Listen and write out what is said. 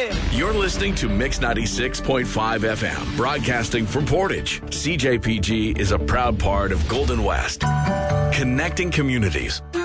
You're listening to Mix 96.5 FM, broadcasting from Portage. CJPG is a proud part of Golden West, connecting communities.